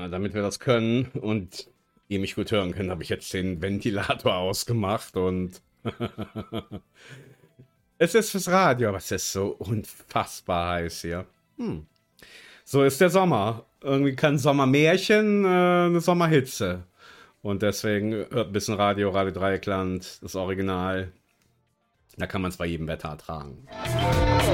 damit wir das können und ihr mich gut hören könnt, habe ich jetzt den Ventilator ausgemacht und es ist fürs Radio, aber es ist so unfassbar heiß hier. So ist der Sommer. Irgendwie kein Sommermärchen, eine Sommerhitze. Und deswegen hört ein bisschen Radio, Radio Dreieckland, das Original. Da kann man es bei jedem Wetter ertragen.